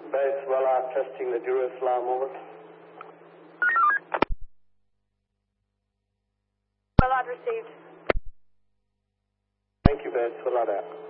Base Wallard testing the Jerusalem, over. Wallard received. Thank you, Base Wallard out.